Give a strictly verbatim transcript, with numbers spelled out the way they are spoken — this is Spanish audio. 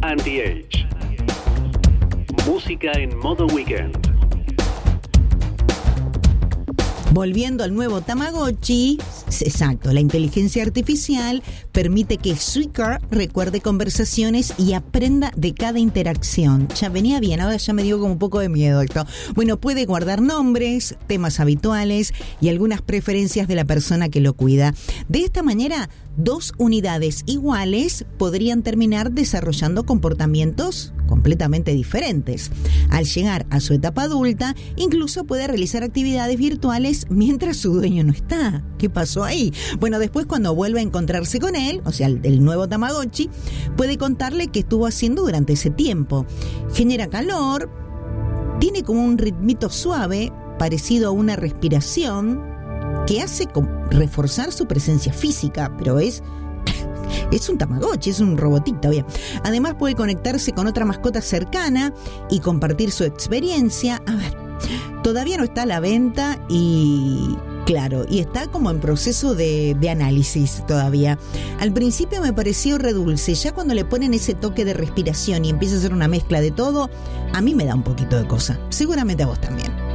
Anti-Age. Música en modo weekend. Volviendo al nuevo Tamagotchi, exacto, la inteligencia artificial permite que Suiker recuerde conversaciones y aprenda de cada interacción. Ya venía bien, ahora ya me dio como un poco de miedo esto. Bueno, puede guardar nombres, temas habituales y algunas preferencias de la persona que lo cuida. De esta manera, dos unidades iguales podrían terminar desarrollando comportamientos completamente diferentes. Al llegar a su etapa adulta, incluso puede realizar actividades virtuales mientras su dueño no está. ¿Qué pasó ahí? Bueno, después cuando vuelve a encontrarse con él, o sea, el, el nuevo Tamagotchi, puede contarle qué estuvo haciendo durante ese tiempo. Genera calor, tiene como un ritmito suave, parecido a una respiración, que hace reforzar su presencia física, pero es... Es un Tamagotchi, es un robotito, bien. Además puede conectarse con otra mascota cercana y compartir su experiencia. A ver, todavía no está a la venta y... Claro, y está como en proceso de, de análisis todavía. Al principio me pareció redulce, ya cuando le ponen ese toque de respiración y empieza a hacer una mezcla de todo, a mí me da un poquito de cosa. Seguramente a vos también.